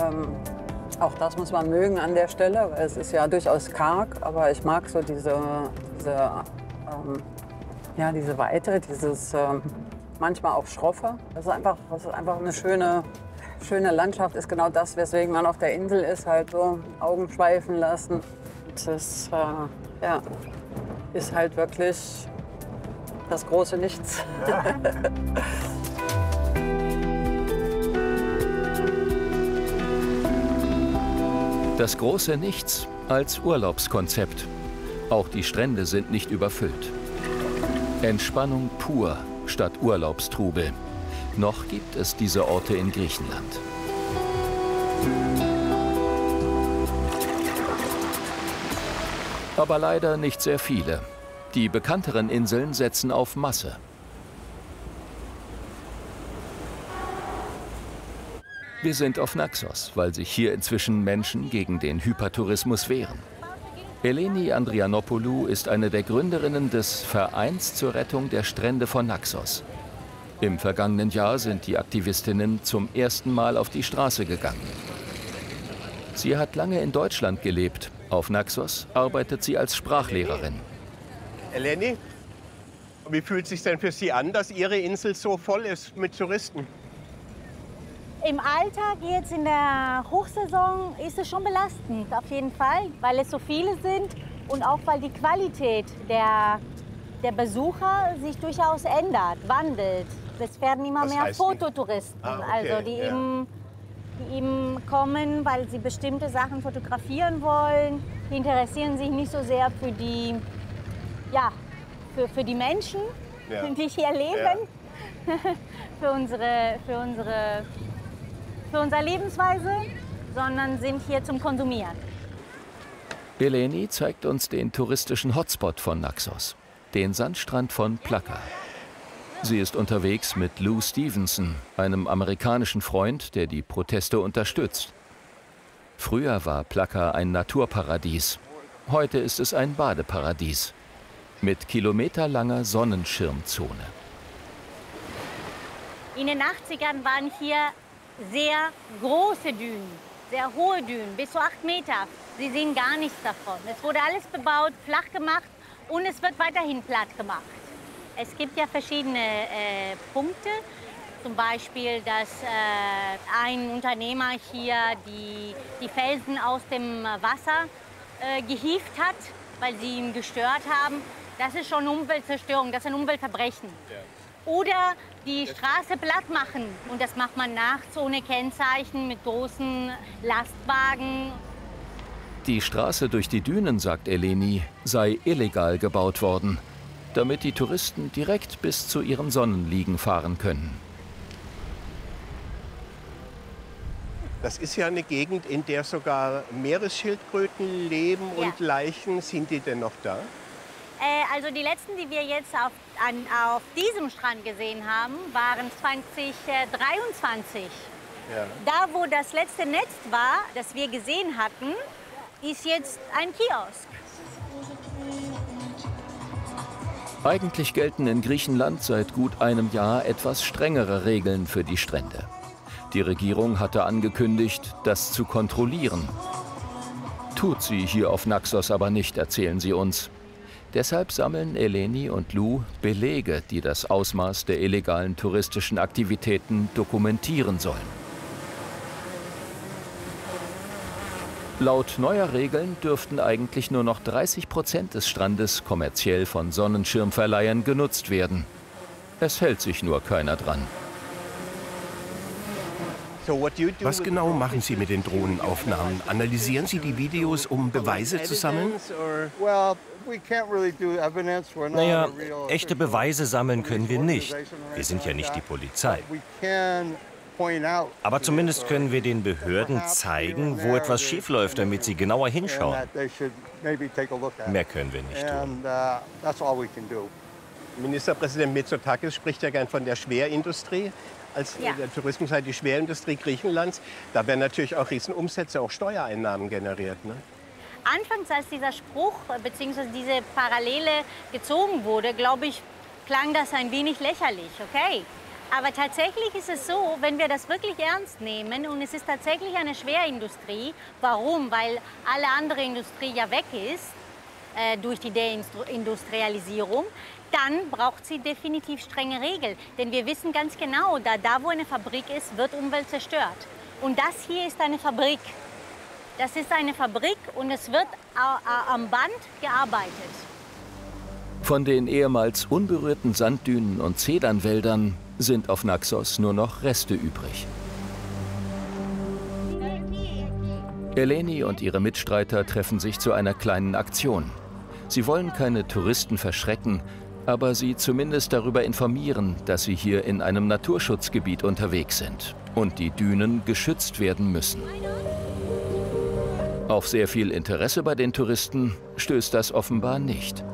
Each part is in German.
Auch das muss man mögen an der Stelle, weil es ist ja durchaus karg, aber ich mag so diese Weite, dieses manchmal auch schroffe. Das ist einfach eine schöne Landschaft, ist genau das, weswegen man auf der Insel ist, halt so Augen schweifen lassen. Das ist halt wirklich das große Nichts. Das große Nichts als Urlaubskonzept. Auch die Strände sind nicht überfüllt. Entspannung pur statt Urlaubstrubel. Noch gibt es diese Orte in Griechenland. Aber leider nicht sehr viele. Die bekannteren Inseln setzen auf Masse. Wir sind auf Naxos, weil sich hier inzwischen Menschen gegen den Hypertourismus wehren. Eleni Andrianopoulou ist eine der Gründerinnen des Vereins zur Rettung der Strände von Naxos. Im vergangenen Jahr sind die Aktivistinnen zum ersten Mal auf die Straße gegangen. Sie hat lange in Deutschland gelebt. Auf Naxos arbeitet sie als Sprachlehrerin. Eleni, wie fühlt es sich denn für Sie an, dass Ihre Insel so voll ist mit Touristen? Im Alltag, jetzt in der Hochsaison, ist es schon belastend, auf jeden Fall, weil es so viele sind und auch weil die Qualität der Besucher sich durchaus ändert, wandelt. Es werden immer mehr Fototouristen, also die eben kommen, weil sie bestimmte Sachen fotografieren wollen. Die interessieren sich nicht so sehr für die Menschen, die hier leben, für unsere Lebensweise, sondern sind hier zum Konsumieren. Eleni zeigt uns den touristischen Hotspot von Naxos, den Sandstrand von Plaka. Sie ist unterwegs mit Lou Stevenson, einem amerikanischen Freund, der die Proteste unterstützt. Früher war Plaka ein Naturparadies. Heute ist es ein Badeparadies mit kilometerlanger Sonnenschirmzone. In den 80ern waren hier sehr große Dünen, sehr hohe Dünen, bis zu 8 Meter. Sie sehen gar nichts davon. Es wurde alles bebaut, flach gemacht und es wird weiterhin platt gemacht. Es gibt ja verschiedene Punkte, zum Beispiel, dass ein Unternehmer hier die Felsen aus dem Wasser gehievt hat, weil sie ihn gestört haben. Das ist schon Umweltzerstörung, das ist ein Umweltverbrechen. Oder die Straße platt machen. Und das macht man nachts ohne Kennzeichen mit großen Lastwagen. Die Straße durch die Dünen, sagt Eleni, sei illegal gebaut worden, damit die Touristen direkt bis zu ihren Sonnenliegen fahren können. Das ist ja eine Gegend, in der sogar Meeresschildkröten leben und Leichen. Sind die denn noch da? Also die letzten, die wir jetzt auf diesem Strand gesehen haben, waren 2023. Ja. Da, wo das letzte Netz war, das wir gesehen hatten, ist jetzt ein Kiosk. Eigentlich gelten in Griechenland seit gut einem Jahr etwas strengere Regeln für die Strände. Die Regierung hatte angekündigt, das zu kontrollieren. Tut sie hier auf Naxos aber nicht, erzählen sie uns. Deshalb sammeln Eleni und Lou Belege, die das Ausmaß der illegalen touristischen Aktivitäten dokumentieren sollen. Laut neuer Regeln dürften eigentlich nur noch 30% des Strandes kommerziell von Sonnenschirmverleihern genutzt werden. Es hält sich nur keiner dran. Was genau machen Sie mit den Drohnenaufnahmen? Analysieren Sie die Videos, um Beweise zu sammeln? Naja, echte Beweise sammeln können wir nicht. Wir sind ja nicht die Polizei. Aber zumindest können wir den Behörden zeigen, wo etwas schiefläuft, damit sie genauer hinschauen. Mehr können wir nicht tun. Ministerpräsident Mitsotakis spricht ja gern von der Schwerindustrie. Als der Tourismus halt die Schwerindustrie Griechenlands. Da werden natürlich auch Riesenumsätze, auch Steuereinnahmen generiert. Ne? Anfangs, als dieser Spruch bzw. diese Parallele gezogen wurde, glaube ich, klang das ein wenig lächerlich, okay? Aber tatsächlich ist es so, wenn wir das wirklich ernst nehmen und es ist tatsächlich eine Schwerindustrie, warum? Weil alle andere Industrie ja weg ist durch die Deindustrialisierung, dann braucht sie definitiv strenge Regeln. Denn wir wissen ganz genau, da wo eine Fabrik ist, wird Umwelt zerstört. Und das hier ist eine Fabrik. Das ist eine Fabrik und es wird am Band gearbeitet. Von den ehemals unberührten Sanddünen und Zedernwäldern sind auf Naxos nur noch Reste übrig. Eleni und ihre Mitstreiter treffen sich zu einer kleinen Aktion. Sie wollen keine Touristen verschrecken, aber sie zumindest darüber informieren, dass sie hier in einem Naturschutzgebiet unterwegs sind und die Dünen geschützt werden müssen. Auf sehr viel Interesse bei den Touristen stößt das offenbar nicht.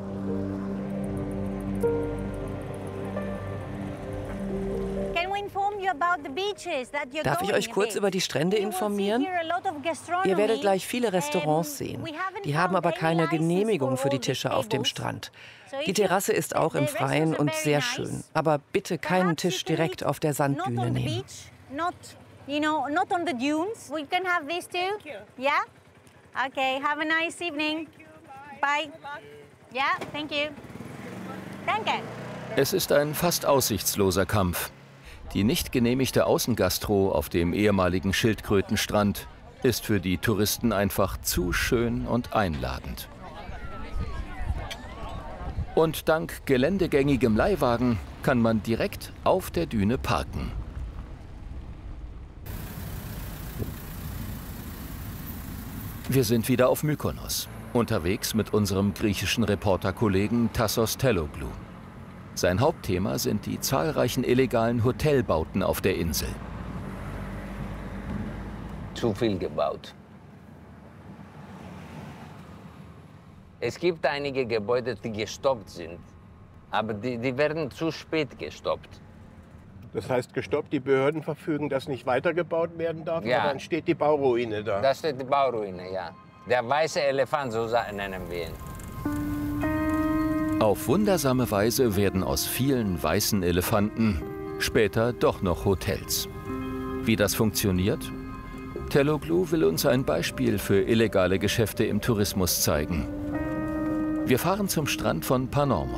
Darf ich euch kurz über die Strände informieren? Ihr werdet gleich viele Restaurants sehen. Die haben aber keine Genehmigung für die Tische auf dem Strand. Die Terrasse ist auch im Freien und sehr schön. Aber bitte keinen Tisch direkt auf der Sanddüne nehmen. Okay, have a nice evening. Bye. Yeah, thank you. Danke. Es ist ein fast aussichtsloser Kampf. Die nicht genehmigte Außengastro auf dem ehemaligen Schildkrötenstrand ist für die Touristen einfach zu schön und einladend. Und dank geländegängigem Leihwagen kann man direkt auf der Düne parken. Wir sind wieder auf Mykonos, unterwegs mit unserem griechischen Reporterkollegen Tassos Telloglou. Sein Hauptthema sind die zahlreichen illegalen Hotelbauten auf der Insel. Zu viel gebaut. Es gibt einige Gebäude, die gestoppt sind, aber die werden zu spät gestoppt. Das heißt gestoppt, die Behörden verfügen, dass nicht weitergebaut werden darf, ja. Aber dann steht die Bauruine da. Da steht die Bauruine, ja. Der weiße Elefant, so nennen wir ihn. Auf wundersame Weise werden aus vielen weißen Elefanten später doch noch Hotels. Wie das funktioniert? Telloglou will uns ein Beispiel für illegale Geschäfte im Tourismus zeigen. Wir fahren zum Strand von Panormos.